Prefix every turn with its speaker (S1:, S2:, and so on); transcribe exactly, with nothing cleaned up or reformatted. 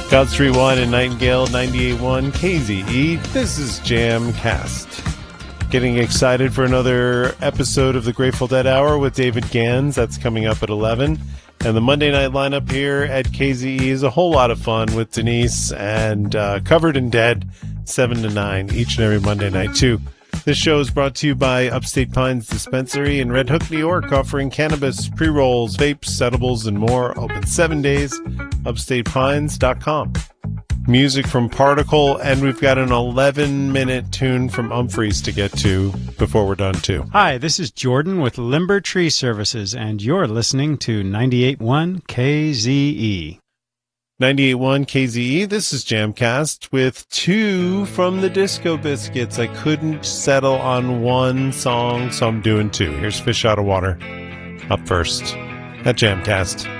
S1: God Street One and Nightingale ninety-eight point one K Z E. This is Jamcast. Getting excited for another episode of the Grateful Dead Hour with David Gans. That's coming up at eleven. And the Monday night lineup here at K Z E is a whole lot of fun with Denise and uh, Covered in Dead, seven to nine each and every Monday night, too. This show is brought to you by Upstate Pines Dispensary in Red Hook, New York, offering cannabis, pre-rolls, vapes, edibles, and more. Open seven days, upstate pines dot com. Music from Particle, and we've got an eleven-minute tune from Umphreys to get to before we're done, too.
S2: Hi, this is Jordan with Limber Tree Services, and you're listening to ninety-eight point one K Z E.
S1: ninety-eight point one K Z E, this is Jamcast with two from the Disco Biscuits. I couldn't settle on one song, so I'm doing two. Here's Fish Out of Water up first at Jamcast.